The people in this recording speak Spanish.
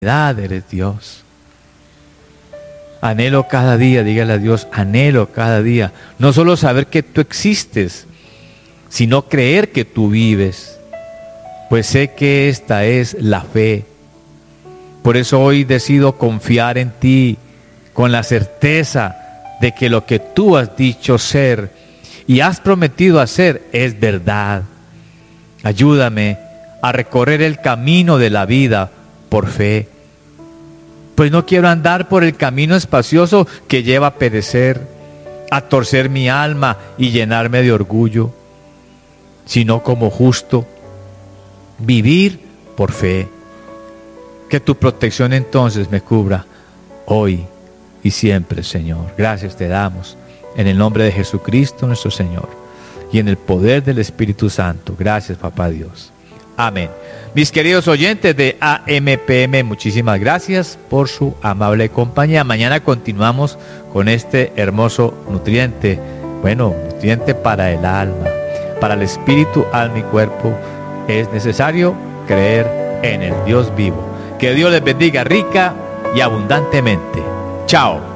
eres Dios. Anhelo cada día, dígale a Dios, anhelo cada día, no solo saber que tú existes, sino creer que tú vives, pues sé que esta es la fe. Por eso hoy decido confiar en ti, con la certeza de que lo que tú has dicho ser y has prometido hacer es verdad. Ayúdame a recorrer el camino de la vida por fe, pues no quiero andar por el camino espacioso que lleva a perecer, a torcer mi alma y llenarme de orgullo, sino como justo, vivir por fe. Que tu protección entonces me cubra hoy y siempre, Señor. Gracias te damos en el nombre de Jesucristo nuestro Señor y en el poder del Espíritu Santo. Gracias, Papá Dios. Amén. Mis queridos oyentes de AMPM, muchísimas gracias por su amable compañía. Mañana continuamos con este hermoso nutriente, nutriente para el alma, para el espíritu, alma y cuerpo. Es necesario creer en el Dios vivo. Que Dios les bendiga rica y abundantemente. Chao.